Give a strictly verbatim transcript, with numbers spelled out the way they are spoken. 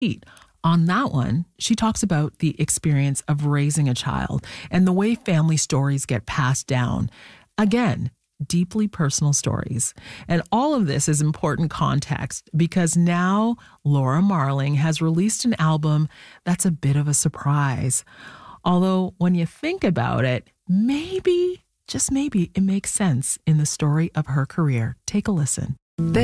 On that one, she talks about the experience of raising a child and the way family stories get passed down. Again, deeply personal stories. And all of this is important context because now Laura Marling has released an album that's a bit of a surprise. Although when you think about it, maybe, just maybe, it makes sense in the story of her career. Take a listen.